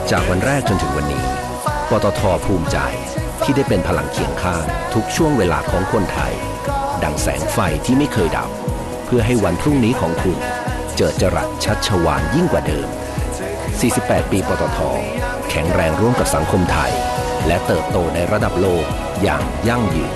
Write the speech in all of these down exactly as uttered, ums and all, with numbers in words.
จากวันแรกจนถึงวันนี้ปตท.ภูมิใจที่ได้เป็นพลังเคียงข้างทุกช่วงเวลาของคนไทยดังแสงไฟที่ไม่เคยดับเพื่อให้วันพรุ่งนี้ของคุณเจิดจรัสชัชวาลยิ่งกว่าเดิมสี่สิบแปดปีปตท.แข็งแรงร่วมกับสังคมไทยและเติบโตในระดับโลกอย่างยั่งยืน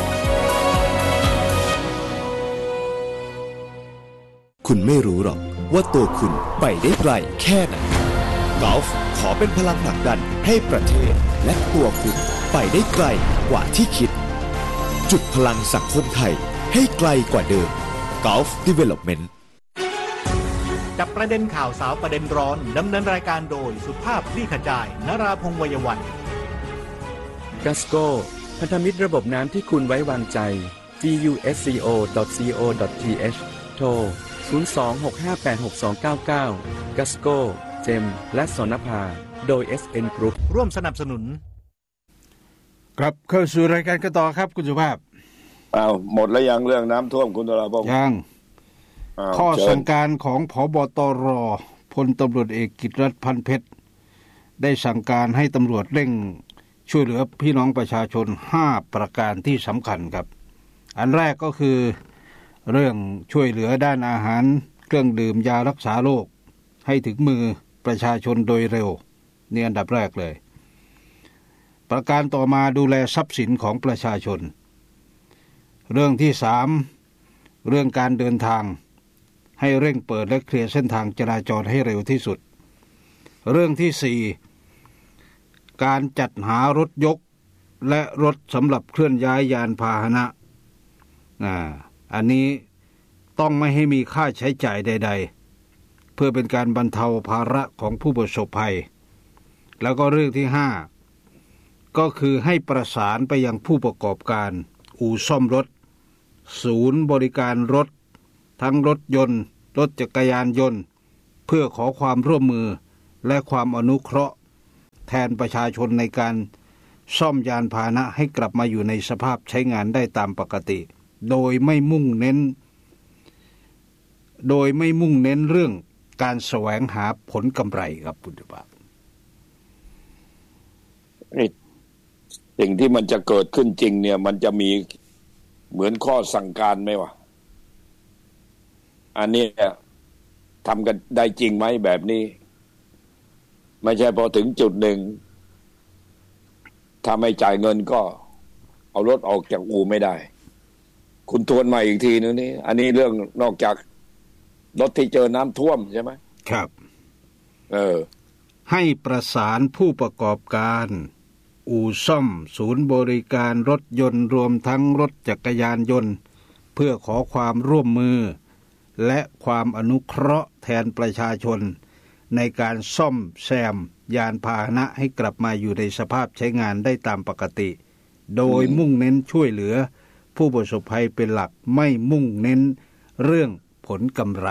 คุณไม่รู้หรอกว่าตัวคุณไปได้ไกลแค่ไหนกอล์ฟขอเป็นพลังผลักดันให้ประเทศและตัวคุณไปได้ไกลกว่าที่คิดจุดพลังสังคมไทยให้ไกลกว่าเดิม Gulf Development จับประเด็นข่าวสาวประเด็นร้อนดำเนินรายการโดยสุภาพคลี่ขจายนราพงษ์ วัยวันกัสโก้พันธมิตรระบบน้ำที่คุณไว้วางใจ จี ยู เอส ซี โอ ดอท ซี โอ ดอท ที เอช โทร ศูนย์ สอง หก ห้า แปด หก สอง เก้า เก้า กัสโก้เจมและสนภาโดย เอส เอ็น Group ร่วมสนับสนุนกลับเข้าสู่รายการกันต่อครับคุณสุภาพอ้าวหมดแล้วยังเรื่องน้ำท่วมคุณตราพงษ์ยังข้อสั่งการของผบ.ตร.พลตำรวจเอกกิตติรัตน์พันเพชรได้สั่งการให้ตำรวจเร่งช่วยเหลือพี่น้องประชาชนห้าประการที่สำคัญครับอันแรกก็คือเรื่องช่วยเหลือด้านอาหารเครื่องดื่มยารักษาโรคให้ถึงมือประชาชนโดยเร็วนี่อันดับแรกเลยประการต่อมาดูแลทรัพย์สินของประชาชนเรื่องที่สามเรื่องการเดินทางให้เร่งเปิดและเคลียร์เส้นทางจราจรให้เร็วที่สุดเรื่องที่สี่การจัดหารถยกและรถสำหรับเคลื่อนย้ายยานพาหนะอ่าอันนี้ต้องไม่ให้มีค่าใช้จ่ายใดๆเพื่อเป็นการบรรเทาภาระของผู้ประสบภัยแล้วก็เรื่องที่ห้าก็คือให้ประสานไปยังผู้ประกอบการอู่ซ่อมรถศูนย์บริการรถทั้งรถยนต์รถจักรยานยนต์เพื่อขอความร่วมมือและความอนุเคราะห์แทนประชาชนในการซ่อมยานพาหนะให้กลับมาอยู่ในสภาพใช้งานได้ตามปกติโดยไม่มุ่งเน้นโดยไม่มุ่งเน้นเรื่องการแสวงหาผลกำไรครับคุณสุภาพนี่สิ่งที่มันจะเกิดขึ้นจริงเนี่ยมันจะมีเหมือนข้อสั่งการไหมวะอันนี้ทำกันได้จริงไหมแบบนี้ไม่ใช่พอถึงจุดหนึ่งถ้าไม่จ่ายเงินก็เอารถออกจากอู่ไม่ได้คุณทวนมาอีกทีนึงนี่อันนี้เรื่องนอกจากรถที่เจอน้ำท่วมใช่ไหมครับเออให้ประสานผู้ประกอบการอู่ซ่อมศูนย์บริการรถยนต์รวมทั้งรถจักรยานยนต์เพื่อขอความร่วมมือและความอนุเคราะห์แทนประชาชนในการซ่อมแซมยานพาหนะให้กลับมาอยู่ในสภาพใช้งานได้ตามปกติโดยมุ่งเน้นช่วยเหลือผู้ประสบภัยเป็นหลักไม่มุ่งเน้นเรื่องผลกำไร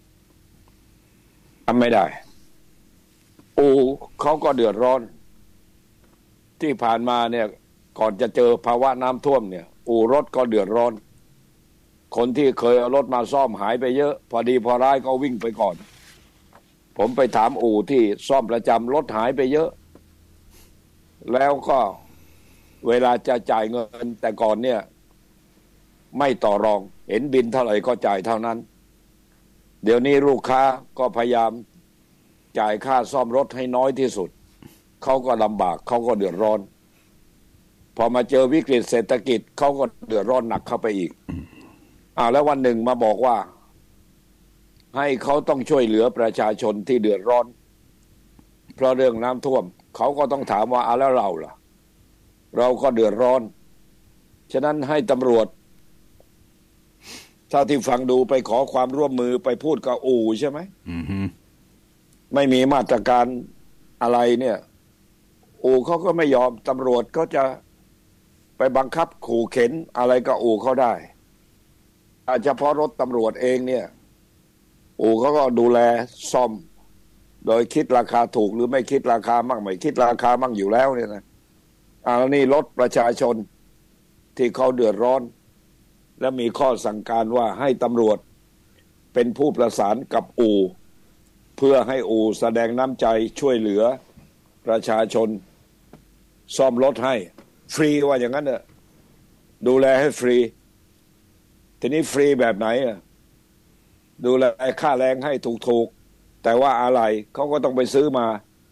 ทำไม่ได้อู่เขาก็เดือดร้อนที่ผ่านมาเนี่ยก่อนจะเจอภาวะน้ำท่วมเนี่ยอู่รถก็เดือดร้อนคนที่เคยเอารถมาซ่อมหายไปเยอะพอดีพอร้ายก็วิ่งไปก่อนผมไปถามอู่ที่ซ่อมประจำรถหายไปเยอะแล้วก็เวลาจะจ่ายเงินแต่ก่อนเนี่ยไม่ต่อรองเห็นบินเท่าไหร่ก็จ่ายเท่านั้นเดี๋ยวนี้ลูกค้าก็พยายามจ่ายค่าซ่อมรถให้น้อยที่สุดเขาก็ลำบากเขาก็เดือดร้อนพอมาเจอวิกฤตเศรษฐกิจเขาก็เดือดร้อนหนักเข้าไปอีกอ้าวแล้ววันหนึ่งมาบอกว่าให้เขาต้องช่วยเหลือประชาชนที่เดือดร้อนเพราะเรื่องน้ำท่วมเขาก็ต้องถามว่าอ่ะแล้วเราล่ะเราก็เดือดร้อนฉะนั้นให้ตำรวจถ้าที่ฟังดูไปขอความร่วมมือไปพูดกับอู่ใช่ไหม mm-hmm. ไม่มีมาตรการอะไรเนี่ยอู่เขาก็ไม่ยอมตำรวจก็จะไปบังคับขู่เข็นอะไรกับอู่เขาได้อาจจะเพราะรถตำรวจเองเนี่ยอู่เขาก็ดูแลซ่อมโดยคิดราคาถูกหรือไม่คิดราคามั่งไม่คิดราคามั่งอยู่แล้วเนี่ยนะอ่านี่รถประชาชนที่เขาเดือดร้อนและมีข้อสั่งการว่าให้ตำรวจเป็นผู้ประสานกับอู่เพื่อให้อู่แสดงน้ำใจช่วยเหลือประชาชนซ่อมรถให้ฟรีว่าอย่างนั้นเนอะดูแลให้ฟรีทีนี้ฟรีแบบไหนอ่ะดูแลค่าแรงให้ถูกๆแต่ว่าอะไรเขาก็ต้องไปซื้อมา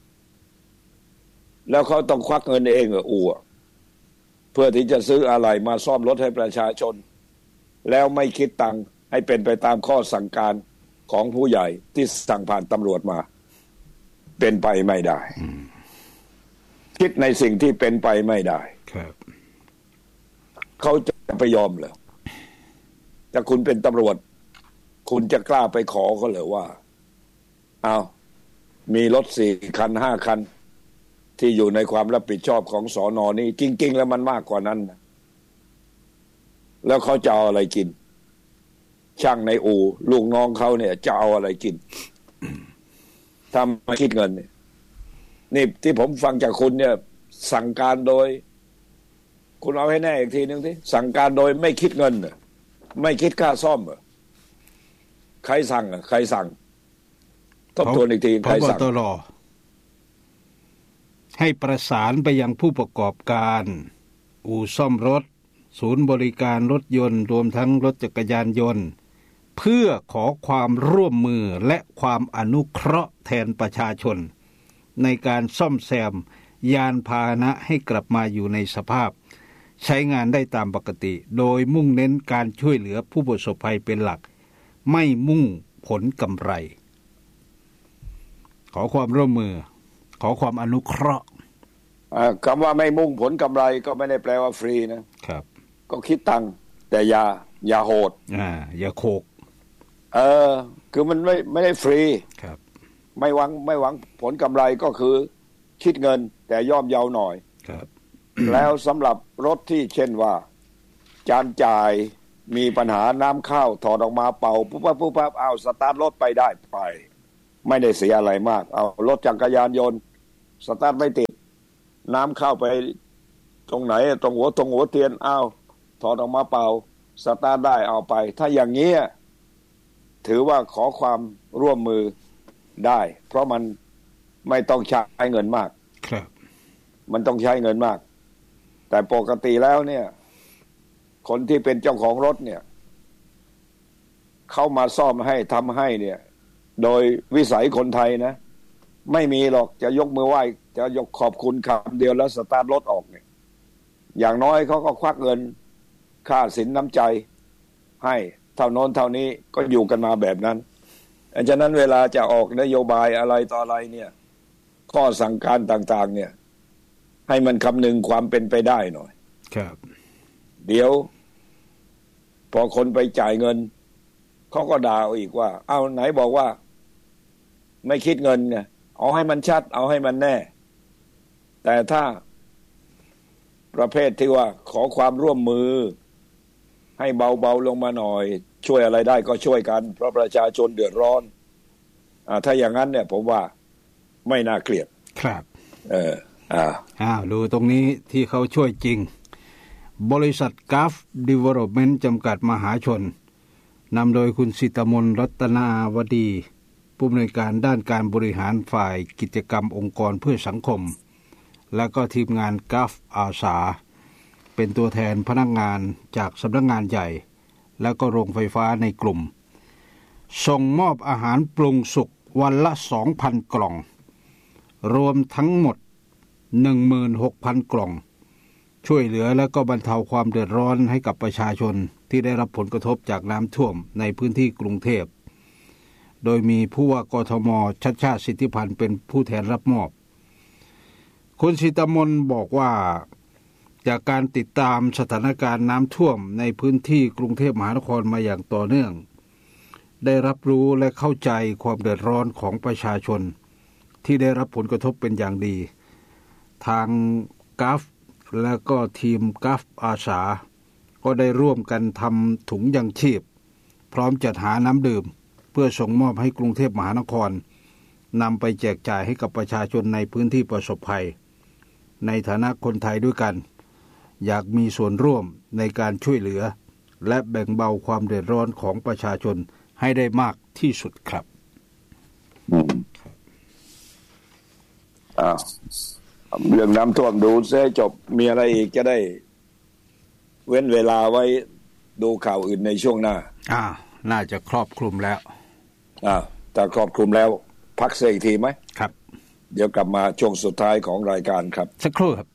แล้วเขาต้องควักเงินเองเหรออู่เพื่อที่จะซื้ออะไรมาซ่อมรถให้ประชาชนแล้วไม่คิดตังค์ให้เป็นไปตามข้อสั่งการของผู้ใหญ่ที่สั่งผ่านตำรวจมาเป็นไปไม่ได้คิดในสิ่งที่เป็นไปไม่ได้ครับเขาจะไปยอมเหรอถ้าคุณเป็นตำรวจคุณจะกล้าไปขอเขาเหรอว่าเอามีรถสี่คันห้าคันที่อยู่ในความรับผิดชอบของสน.นี้จริงๆแล้วมันมากกว่านั้นนะแล้วเขาจะเอาอะไรกินช่างในอู่ลูกน้องเขาเนี่ยจะเอาอะไรกินถ้าไม่คิดเงินเนี่ยนี่ที่ผมฟังจากคุณเนี่ยสั่งการโดยคุณเอาให้แน่อีกทีนึงสิสั่งการโดยไม่คิดเงินเหรอไม่คิดค่าซ่อมเหรอใครสั่งอ่ะใครสั่งทบทวนอีกทีใครสั่งผบ.ตร.ให้ประสานไปยังผู้ประกอบการอู่ซ่อมรถศูนย์บริการรถยนต์รวมทั้งรถจักรยานยนต์เพื่อขอความร่วมมือและความอนุเคราะห์แทนประชาชนในการซ่อมแซมยานพาหนะให้กลับมาอยู่ในสภาพใช้งานได้ตามปกติโดยมุ่งเน้นการช่วยเหลือผู้ประสบภัยเป็นหลักไม่มุ่งผลกำไรขอความร่วมมือขอความอนุเคราะห์คำว่าไม่มุ่งผลกำไรก็ไม่ได้แปลว่าฟรีนะครับก็คิดตังค์แต่อย่าอย่าโหดอ่าอย่าโคกเออคือมันไม่ไม่ได้ฟรีครับไม่หวังไม่หวังผลกำไรก็คือคิดเงินแต่ย่อมเยาหน่อยครับแล้วสำหรับรถที่เช่นว่าจานจ่ายมีปัญหาน้ำเข้าถอดออกมาเป่าปุ๊บปั๊บปุ๊บปั๊บเอาสตาร์ทรถไปได้ไปไม่ได้เสียอะไรมากเอารถจักรยานยนต์สตาร์ทไม่ติดน้ำเข้าไปตรงไหนตรงหัวตรงหัวเทียนเอาถอดออกมาเป่าสตาร์ทได้เอาไปถ้าอย่างนี้ถือว่าขอความร่วมมือได้เพราะมันไม่ต้องใช้เงินมากครับมันต้องใช้เงินมากแต่ปกติแล้วเนี่ยคนที่เป็นเจ้าของรถเนี่ยเข้ามาซ่อมให้ทำให้เนี่ยโดยวิสัยคนไทยนะไม่มีหรอกจะยกมือไหว้จะยกขอบคุณคำเดียวแล้วสตาร์ทรถออกเนี่ยอย่างน้อยเขาก็ควักเงินค่าสินน้ำใจให้เท่าโน้นเท่านี้ก็อยู่กันมาแบบนั้นฉะนั้นเวลาจะออกนโยบายอะไรต่ออะไรเนี่ยข้อสั่งการต่างๆเนี่ยให้มันคำนึงความเป็นไปได้หน่อยครับเดี๋ยวพอคนไปจ่ายเงินเขาก็ด่าอีกว่าเอาไหนบอกว่าไม่คิดเงินไงเอาให้มันชัดเอาให้มันแน่แต่ถ้าประเภทที่ว่าขอความร่วมมือให้เบาๆลงมาหน่อยช่วยอะไรได้ก็ช่วยกันเพราะประชาชนเดือดร้อนอ่าถ้าอย่างนั้นเนี่ยผมว่าไม่น่าเกลียดครับเอออ่าอ้าวดูตรงนี้ที่เขาช่วยจริงบริษัท Gulf Development จำกัดมหาชนนำโดยคุณสิตมนต์รัตนาวดีผู้อำนวยการด้านการบริหารฝ่ายกิจกรรมองค์กรเพื่อสังคมและก็ทีมงาน Gulf อาสาเป็นตัวแทนพนักงานจากสำนักงานใหญ่และก็โรงไฟฟ้าในกลุ่มส่งมอบอาหารปรุงสุกวันละ สองพัน กล่องรวมทั้งหมด หนึ่งหมื่นหกพัน กล่องช่วยเหลือและก็บรรเทาความเดือดร้อนให้กับประชาชนที่ได้รับผลกระทบจากน้ำท่วมในพื้นที่กรุงเทพโดยมีผู้ว่ากทม.ชัชชาติสิทธิพันธ์เป็นผู้แทนรับมอบคุณสิตมนต์บอกว่าจากการติดตามสถานการณ์น้ำท่วมในพื้นที่กรุงเทพมหานครมาอย่างต่อเนื่องได้รับรู้และเข้าใจความเดือดร้อนของประชาชนที่ได้รับผลกระทบเป็นอย่างดีทางกัฟและก็ทีมกัฟอาสาก็ได้ร่วมกันทำถุงยังชีพพร้อมจัดหาน้ำดื่มเพื่อส่งมอบให้กรุงเทพมหานครนำไปแจกจ่ายให้กับประชาชนในพื้นที่ประสบภัยในฐานะคนไทยด้วยกันอยากมีส่วนร่วมในการช่วยเหลือและแบ่งเบาความเดือดร้อนของประชาชนให้ได้มากที่สุดครับอ้าวเรื่องน้ำท่วมดูเสียจบมีอะไรอีกจะได้เว้นเวลาไว้ดูข่าวอื่นในช่วงหน้าอ่าน่าจะครอบคลุมแล้วอ่าแต่ครอบคลุมแล้วพักเสียอีกทีไหมครับเดี๋ยวกลับมาช่วงสุดท้ายของรายการครับสักครู่ครับ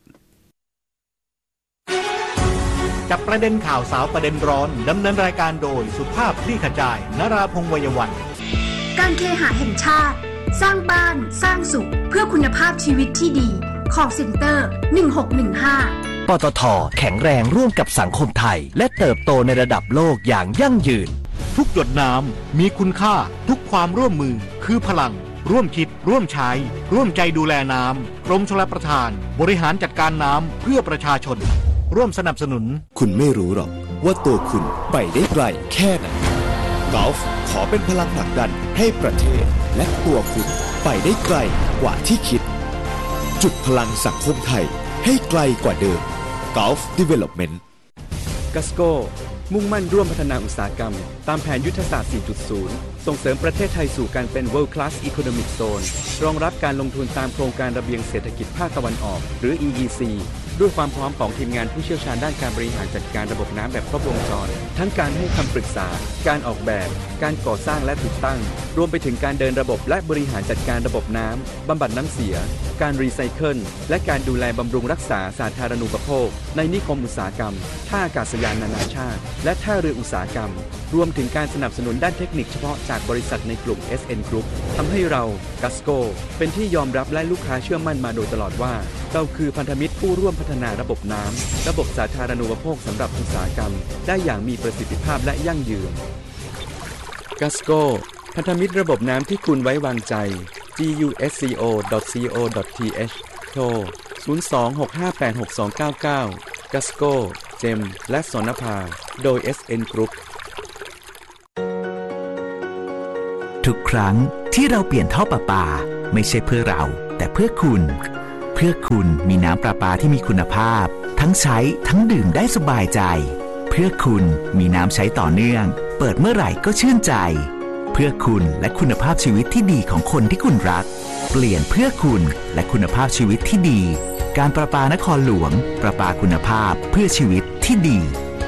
จับประเด็นข่าวสาวประเด็นร้อนดำเนินรายการโดยสุภาพคลี่ขจายนราพงษ์วัยวันการเคหะแห่งชาติสร้างบ้านสร้างสุขเพื่อคุณภาพชีวิตที่ดี Call Center หนึ่งหกหนึ่งห้าปตท.แข็งแรงร่วมกับสังคมไทยและเติบโตในระดับโลกอย่างยั่งยืนทุกหยดน้ำมีคุณค่าทุกความร่วมมือคือพลังร่วมคิดร่วมใช้ร่วมใจดูแลน้ำกรมชลประทานบริหารจัดการน้ำเพื่อประชาชนร่วมสนับสนุนคุณไม่รู้หรอกว่าตัวคุณไปได้ไกลแค่ไหนกอล์ฟขอเป็นพลังผลักดันให้ประเทศและตัวคุณไปได้ไกลกว่าที่คิดจุดพลังสังคมไทยให้ไกลกว่าเดิม Gulf Development กัสโก้มุ่งมั่นร่วมพัฒนาอุตสาหกรรมตามแผนยุทธศาสตร์ สี่จุดศูนย์ ส่งเสริมประเทศไทยสู่การเป็น World Class Economic Zone รองรับการลงทุนตามโครงการระเบียงเศรษฐกิจภาคตะวันออกหรือ อี อี ซี ด้วยความพร้อมของทีมงานผู้เชี่ยวชาญด้านการบริหารจัดการระบบน้ำแบบครบวงจรทั้งการให้คำปรึกษาการออกแบบการก่อสร้างและติดตั้งรวมไปถึงการเดินระบบและบริหารจัดการระบบน้ำบำบัดน้ำเสียการรีไซเคิลและการดูแลบำรุงรักษาสาธารณูปโภคในนิคมอุตสาหกรรมท่าอากาศยานนานาชาติและท่าเรืออุตสาหกรรมรวมถึงการสนับสนุนด้านเทคนิคเฉพาะจากบริษัทในกลุ่ม เอส เอ็น Group ทำให้เรากัสโกเป็นที่ยอมรับและลูกค้าเชื่อมั่นมาโดยตลอดว่าเราคือพันธมิตรผู้ร่วมพัฒนาระบบน้ำระบบสาธารณูปโภคสำหรับอุตสาหกรรมได้อย่างมีประสิทธิภาพและยั่งยืนกัสโกพันธมิตรระบบน้ำที่คุณไว้วางใจ จี ยู เอส ซี โอ ดอท ซี โอ ดอท ที เอช โทร ศูนย์ สอง หก ห้า แปด หก สอง เก้า เก้า กัสโก เจม และสนภาโดย เอส เอ็น Group ทุกครั้งที่เราเปลี่ยนท่อประปาไม่ใช่เพื่อเราแต่เพื่อคุณเพื่อคุณมีน้ำประปาที่มีคุณภาพทั้งใช้ทั้งดื่มได้สบายใจเพื่อคุณมีน้ำใช้ต่อเนื่องเปิดเมื่อไหร่ก็ชื่นใจเพื่อคุณและคุณภาพชีวิตที่ดีของคนที่คุณรักเปลี่ยนเพื่อคุณและคุณภาพชีวิตที่ดีการประปานครหลวงประปาคุณภาพเพื่อชีวิตที่ดี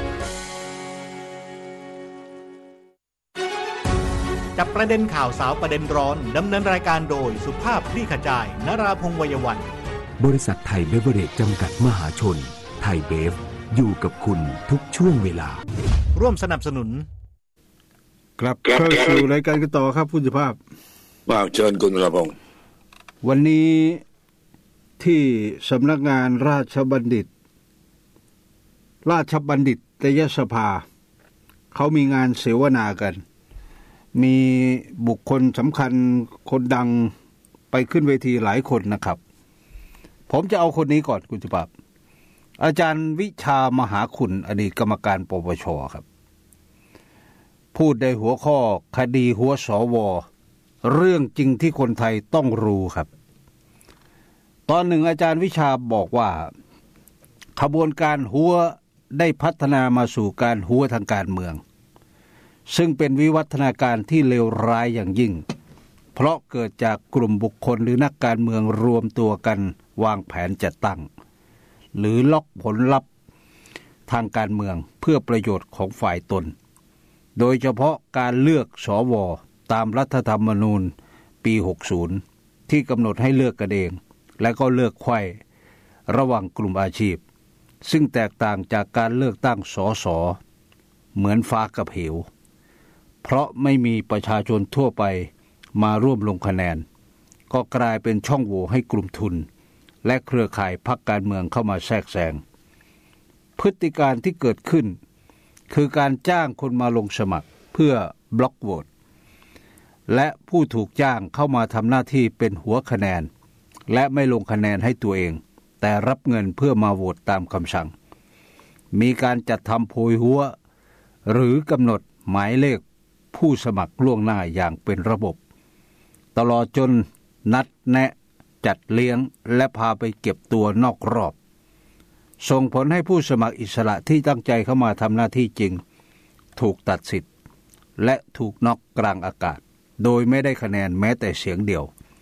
จับประเด็นข่าวสาวประเด็นร้อนดำเนินรายการโดยสุภาพคลี่ขจายนราพงษ์วัยวันบริษัทไทยเบเวอเรจจำกัดมหาชนไทยเบฟอยู่กับคุณทุกช่วงเวลาร่วมสนับสนุนกลับเข้าสู่รายการกันต่อครับคุณสุภาพว้าวเชิญคุณนราพงษ์วันนี้ที่สำนักงานราชบัณฑิตราชบัณฑิตยสภาเขามีงานเสวนากันมีบุคคลสำคัญคนดังไปขึ้นเวทีหลายคนนะครับผมจะเอาคนนี้ก่อนคุณสุภาพอาจารย์วิชามหาคุณอดีตกรรมการปปช.ครับพูดในหัวข้อคดีหัวสว.เรื่องจริงที่คนไทยต้องรู้ครับตอนหนึ่งอาจารย์วิชาบอกว่าขบวนการหัวได้พัฒนามาสู่การหัวทางการเมืองซึ่งเป็นวิวัฒนาการที่เลวร้ายอย่างยิ่งเพราะเกิดจากกลุ่มบุคคลหรือนักการเมืองรวมตัวกันวางแผนจัดตั้งหรือล็อกผลลัพธ์ทางการเมืองเพื่อประโยชน์ของฝ่ายตนโดยเฉพาะการเลือกสว.ตามรัฐธรรมนูญปีหกสิบที่กำหนดให้เลือกกันเองและก็เลือกไขว้ระหว่างกลุ่มอาชีพซึ่งแตกต่างจากการเลือกตั้งสสเหมือนฟ้ากับเหวเพราะไม่มีประชาชนทั่วไปมาร่วมลงคะแนนก็กลายเป็นช่องโหว่ให้กลุ่มทุนและเครือข่ายพรรคการเมืองเข้ามาแทรกแซงพฤติการที่เกิดขึ้นคือการจ้างคนมาลงสมัครเพื่อบล็อกโหวตและผู้ถูกจ้างเข้ามาทำหน้าที่เป็นหัวคะแนนและไม่ลงคะแนนให้ตัวเองแต่รับเงินเพื่อมาโหวตตามคำสั่งมีการจัดทำโพยหัวหรือกำหนดหมายเลขผู้สมัครล่วงหน้าอย่างเป็นระบบตลอดจนนัดแนะจัดเลี้ยงและพาไปเก็บตัวนอกรอบส่งผลให้ผู้สมัครอิสระที่ตั้งใจเข้ามาทำหน้าที่จริงถูกตัดสิทธิ์และถูกน็อกกลางอากาศโดยไม่ได้คะแนนแม้แต่เสียงเดียว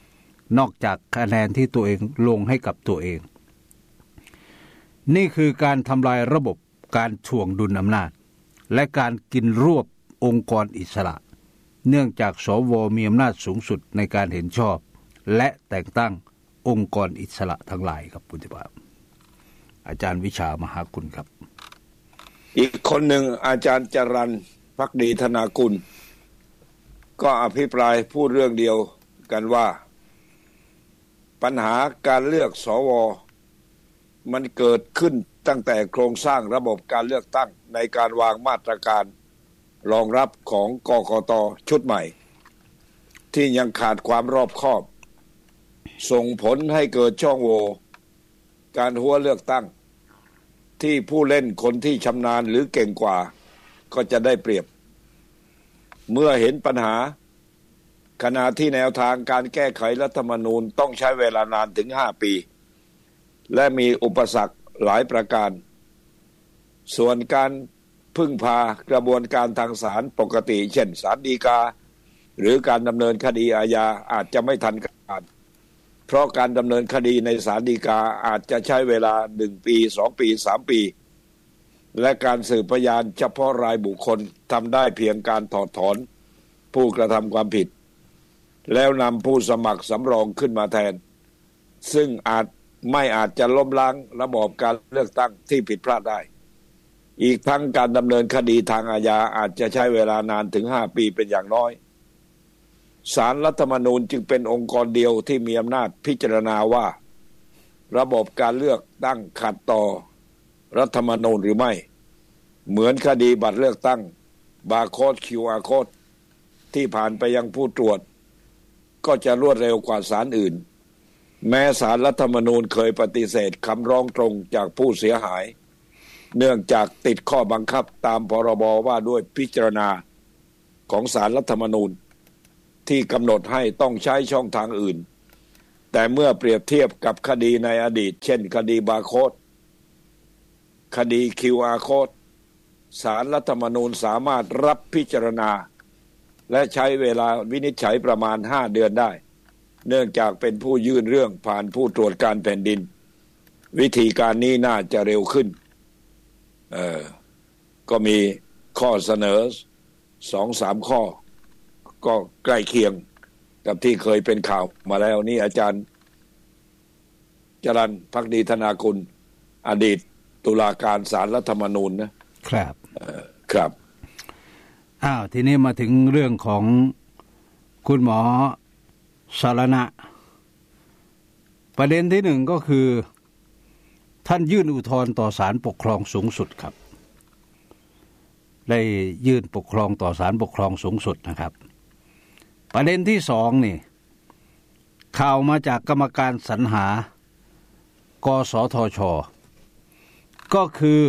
นอกจากคะแนนที่ตัวเองลงให้กับตัวเองนี่คือการทำลายระบบการถ่วงดุลอำนาจและการกินรวบองค์กรอิสระเนื่องจากสวมีอำนาจสูงสุดในการเห็นชอบและแต่งตั้งองค์กรอิสระทั้งหลายครับคุณธิภาพอาจารย์วิชามหาคุณครับอีกคนหนึ่งอาจารย์จรัญภักดีธนากุลก็อภิปรายพูดเรื่องเดียวกันว่าปัญหาการเลือกสวมันเกิดขึ้นตั้งแต่โครงสร้างระบบการเลือกตั้งในการวางมาตรการรองรับของกกต.ชุดใหม่ที่ยังขาดความรอบคอบส่งผลให้เกิดช่องโหว่การหัวเลือกตั้งที่ผู้เล่นคนที่ชำนาญหรือเก่งกว่าก็จะได้เปรียบเมื่อเห็นปัญหาขณะที่แนวทางการแก้ไขรัฐธรรมนูญต้องใช้เวลานานถึงห้าปีและมีอุปสรรคหลายประการส่วนการพึ่งพากระบวนการทางศาลปกติเช่นศาลฎีกาหรือการดำเนินคดีอาญาอาจจะไม่ทันการเพราะการดำเนินคดีในศาลฎีกาอาจจะใช้เวลาหนึ่งปีสองปีสามปีและการสืบพยานเฉพาะรายบุคคลทำได้เพียงการถอดถอนผู้กระทำความผิดแล้วนำผู้สมัครสำรองขึ้นมาแทนซึ่งอาจไม่อาจจะล้มล้างระบอบการเลือกตั้งที่ผิดพลาดได้อีกทั้งการดำเนินคดีทางอาญาอาจจะใช้เวลานานถึงห้าปีเป็นอย่างน้อยศาลรัฐธรรมนูญจึงเป็นองค์กรเดียวที่มีอำนาจพิจารณาว่าระบบการเลือกตั้งขัดต่อรัฐธรรมนูญหรือไม่เหมือนคดีบัตรเลือกตั้งบาร์โค้ด คิว อาร์ โค้ดที่ผ่านไปยังผู้ตรวจก็จะรวดเร็วกว่าศาลอื่นแม้ศาลรัฐธรรมนูญเคยปฏิเสธคำร้องตรงจากผู้เสียหายเนื่องจากติดข้อบังคับตามพรบว่าด้วยพิจารณาของศาลรัฐธรรมนูญที่กำหนดให้ต้องใช้ช่องทางอื่นแต่เมื่อเปรียบเทียบกับคดีในอดีตเช่นคดีบาร์โค้ดคดี คิว อาร์ โค้ดศาลรัฐธรรมนูญสามารถรับพิจารณาและใช้เวลาวินิจฉัยประมาณห้าเดือนได้เนื่องจากเป็นผู้ยื่นเรื่องผ่านผู้ตรวจการแผ่นดินวิธีการนี้น่าจะเร็วขึ้นเอ่อก็มีข้อเสนอ สองสาม ข้อก็ใกล้เคียงกับที่เคยเป็นข่าวมาแล้วนี่อาจารย์จรัญภักดีธนากุลอดีตตุลาการศาลรัฐธรรมนูญนะครับเอ่อครับอ้าวทีนี้มาถึงเรื่องของคุณหมอสารณะประเด็นที่หนึ่งก็คือท่านยื่นอุทธรณ์ต่อศาลปกครองสูงสุดครับได้ยื่นปกครองต่อศาลปกครองสูงสุดนะครับประเด็นที่สองนี่ข่าวมาจากกรรมการสรรหากสทช.ก็คือ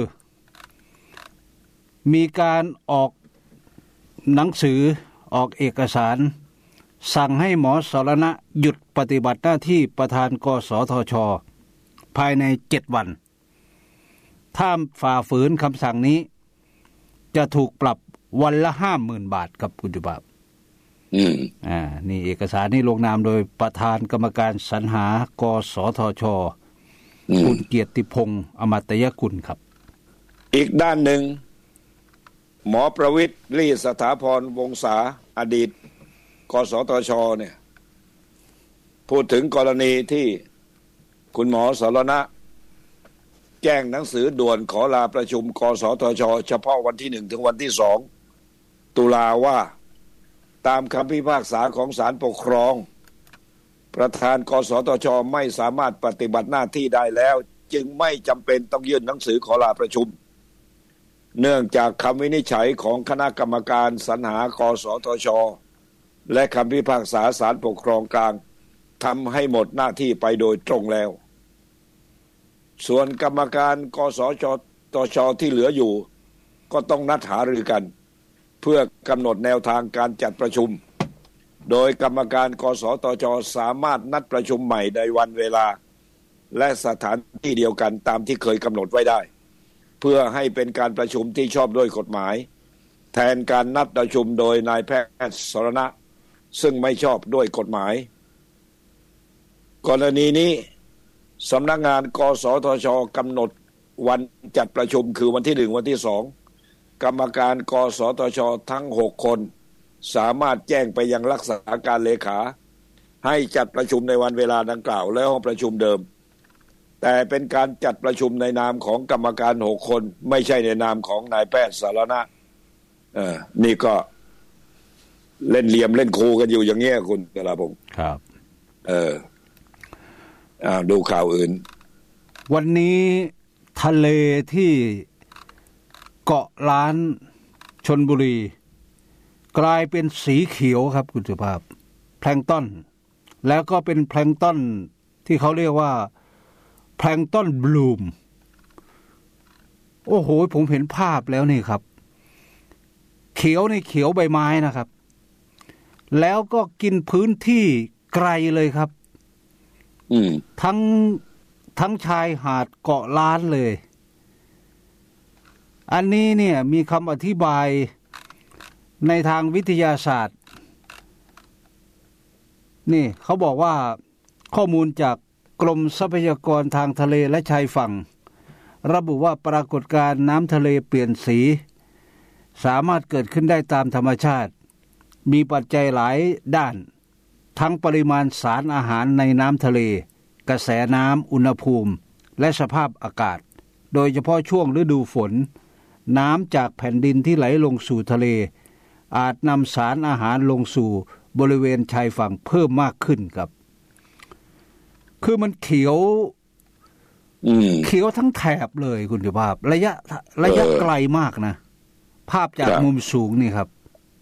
มีการออกหนังสือออกเอกสารสั่งให้หมอสรณะหยุดปฏิบัติหน้าที่ประธานกสทช.ภายในเจ็ดวันถ้าฝ่าฝืนคำสั่งนี้จะถูกปรับวันละ ห้าหมื่น บาทครับคุณจุบาบอืมอ่านี่เอกสารนี้ลงนามโดยประธานกรรมการสรรหากสทช.คุณเกียรติพงษ์อมตยกุลครับอีกด้านหนึ่งหมอประวิตรลี่สถาพรวงศาอดีตกสทช.เนี่ยพูดถึงกรณีที่คุณหมอสรณะแจ้งหนังสือด่วนขอลาประชุมกสทช.เฉพาะวันที่หนึ่งถึงวันที่สองตุลาว่าตามคำพิพากษาของศาลปกครองประธานกสทช.ไม่สามารถปฏิบัติหน้าที่ได้แล้วจึงไม่จำเป็นต้องยื่นหนังสือขอลาประชุมเนื่องจากคำวินิจฉัยของคณะกรรมการสรรหากสทช.และคำพิพากษาศาลปกครองกลางทำให้หมดหน้าที่ไปโดยตรงแล้วส่วนกรรมการกสทช.ที่เหลืออยู่ก็ต้องนัดหารือกันเพื่อกำหนดแนวทางการจัดประชุมโดยกรรมการกสทช.สามารถนัดประชุมใหม่ในวันเวลาและสถานที่เดียวกันตามที่เคยกำหนดไว้ได้เพื่อให้เป็นการประชุมที่ชอบด้วยกฎหมายแทนการนัดประชุมโดยนายแพทย์สรณะซึ่งไม่ชอบด้วยกฎหมายกรณีนี้สำนักงานกสทช.กำหนดวันจัดประชุมคือวันที่หนึ่งวันที่สองกรรมการกสทช.ทั้งหกคนสามารถแจ้งไปยังรักษาการเลขาให้จัดประชุมในวันเวลาดังกล่าวและห้องประชุมเดิมแต่เป็นการจัดประชุมในนามของกรรมการหกคนไม่ใช่ในนามของนายแพทย์สารณะเออนี่ก็เล่นเหลี่ยมเล่นครูกันอยู่อย่างเงี้ยคุณกระพงศ์ครับเอออ่าดูข่าวอื่นวันนี้ทะเลที่เกาะล้านชลบุรีกลายเป็นสีเขียวครับคุณสุภาพแพลงก์ต้นแล้วก็เป็นแพลงก์ต้นที่เขาเรียกว่าแพลงก์ต้นบลูมโอ้โหผมเห็นภาพแล้วนี่ครับเขียวในเขียวใบไม้นะครับแล้วก็กินพื้นที่ไกลเลยครับอืมทั้งทั้งชายหาดเกาะล้านเลยอันนี้เนี่ยมีคำอธิบายในทางวิทยาศาสตร์นี่เขาบอกว่าข้อมูลจากกรมทรัพยากรทางทะเลและชายฝั่งระบุว่าปรากฏการณ์น้ำทะเลเปลี่ยนสีสามารถเกิดขึ้นได้ตามธรรมชาติมีปัจจัยหลายด้านทั้งปริมาณสารอาหารในน้ำทะเลกระแสน้ำอุณหภูมิและสภาพอากาศโดยเฉพาะช่วงฤดูฝนน้ำจากแผ่นดินที่ไหลลงสู่ทะเลอาจนำสารอาหารลงสู่บริเวณชายฝั่งเพิ่มมากขึ้นครับคือมันเขียวเขียวทั้งแถบเลยคุณสุภาพระยะระยะไกลมากนะภาพจากมุมสูงนี่ครับ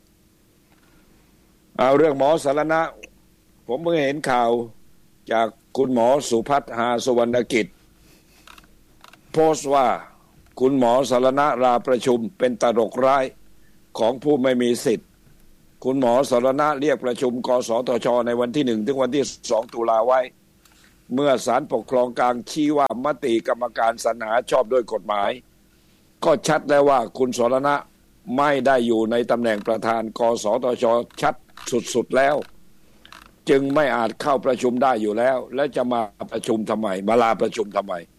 เอาเรื่องหมอสารณะผมเพิ่งเห็นข่าวจากคุณหมอสุพัฒน์หาสุวรรณกิจโพสต์ว่าคุณหมอสารณะลาประชุมเป็นตลกร้ายของผู้ไม่มีสิทธิ์คุณหมอสารณะเรียกประชุมกสทช.ในวันที่หนึ่งถึงวันที่สองตุลาไว้เมื่อศาลปกครองกลางชี้ว่ามติกรรมการสรรหาชอบด้วยกฎหมายก็ชัดแล้วว่าคุณสารณะไม่ได้อยู่ในตำแหน่งประธานกสทช.ชัดสุดๆแล้วจึงไม่อาจเข้าประชุมได้อยู่แล้วและจะมาประชุมทำไมมาลาประชุมทำไม